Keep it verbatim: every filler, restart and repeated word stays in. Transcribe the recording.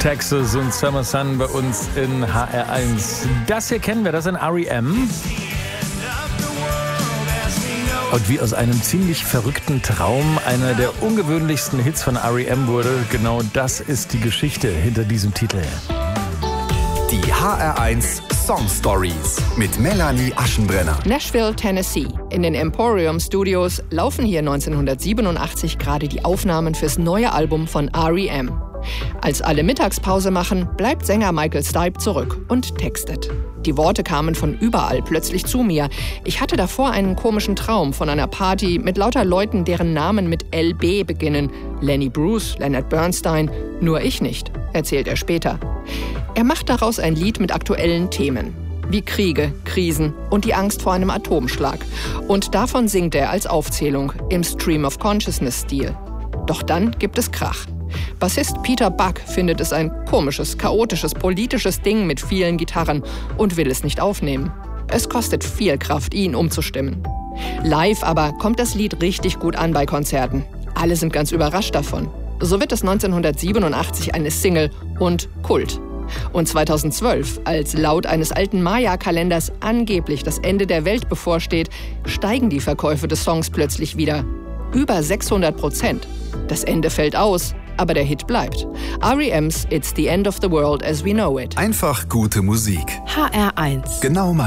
Texas und Summer Sun bei uns in H R eins. Das hier kennen wir, das sind R E M. Und wie aus einem ziemlich verrückten Traum einer der ungewöhnlichsten Hits von R E M wurde, genau das ist die Geschichte hinter diesem Titel. Die H R eins Song Stories mit Melanie Aschenbrenner. Nashville, Tennessee. In den Emporium Studios laufen hier neunzehnhundertsiebenundachtzig gerade die Aufnahmen fürs neue Album von R E M. Als alle Mittagspause machen, bleibt Sänger Michael Stipe zurück und textet. Die Worte kamen von überall plötzlich zu mir. Ich hatte davor einen komischen Traum von einer Party mit lauter Leuten, deren Namen mit L B beginnen. Lenny Bruce, Leonard Bernstein, nur ich nicht, erzählt er später. Er macht daraus ein Lied mit aktuellen Themen, wie Kriege, Krisen und die Angst vor einem Atomschlag. Und davon singt er als Aufzählung im Stream of Consciousness-Stil. Doch dann gibt es Krach. Bassist Peter Buck findet es ein komisches, chaotisches, politisches Ding mit vielen Gitarren und will es nicht aufnehmen. Es kostet viel Kraft, ihn umzustimmen. Live aber kommt das Lied richtig gut an bei Konzerten. Alle sind ganz überrascht davon. So wird es neunzehnhundertsiebenundachtzig eine Single und Kult. Und zweitausendzwölf, als laut eines alten Maya-Kalenders angeblich das Ende der Welt bevorsteht, steigen die Verkäufe des Songs plötzlich wieder. Über sechshundert Prozent. Das Ende fällt aus, aber der Hit bleibt. R E M's It's the End of the World as We Know It. Einfach gute Musik. H R eins. Genau